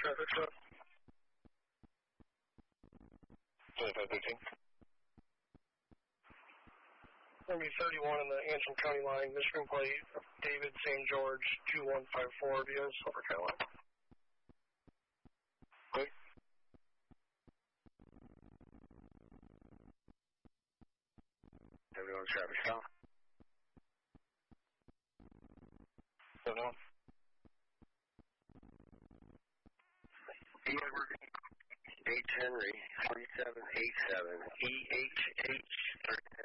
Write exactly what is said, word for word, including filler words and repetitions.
traffic stop. twenty-five thirteen. Going to be thirty-one in the Antrim County line, Michigan plate, David Saint George, two one five four via Silver Carolina. Quick. Everyone's traffic stop. seven one. Edward H. Henry, three seven eight seven, E H H